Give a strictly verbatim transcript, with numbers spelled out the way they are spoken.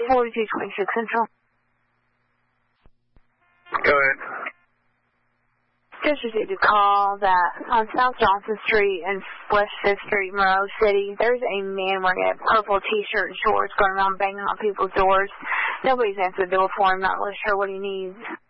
forty-two twenty-six Central. Go ahead. Just received a call that on South Johnson Street and West fifth Street, Monroe City, there's a man wearing a purple T-shirt and shorts going around banging on people's doors. Nobody's answered the door for him, not really sure what he needs.